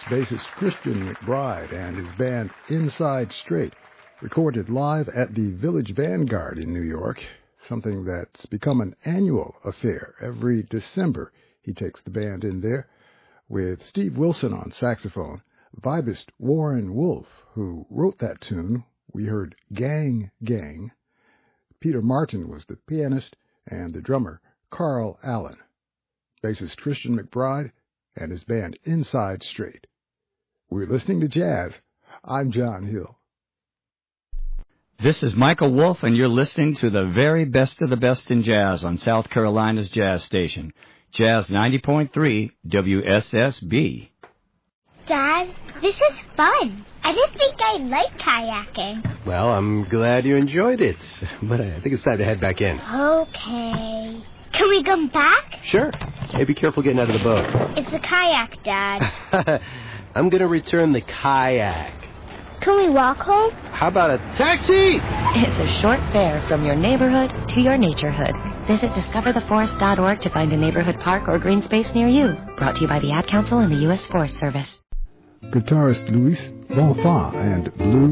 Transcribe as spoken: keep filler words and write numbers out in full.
That's bassist Christian McBride and his band Inside Straight, recorded live at the Village Vanguard in New York, something that's become an annual affair. Every December he takes the band in there with Steve Wilson on saxophone. Vibist Warren Wolf, who wrote that tune, we heard Gang Gang. Peter Martin was the pianist, and the drummer Carl Allen. Bassist Christian McBride and his band Inside Straight. We're listening to jazz. I'm John Hill. This is Michael Wolf, and you're listening to the very best of the best in jazz on South Carolina's jazz station, Jazz ninety point three W S S B. Dad, this is fun. I didn't think I liked kayaking. Well, I'm glad you enjoyed it, but I think it's time to head back in. Okay. Can we come back? Sure. Hey, be careful getting out of the boat. It's a kayak, Dad. I'm going to return the kayak. Can we walk home? How about a taxi? It's a short fare from your neighborhood to your naturehood. Visit discover the forest dot org to find a neighborhood park or green space near you. Brought to you by the Ad Council and the U S Forest Service. Guitarist Luis Bonfant and Blue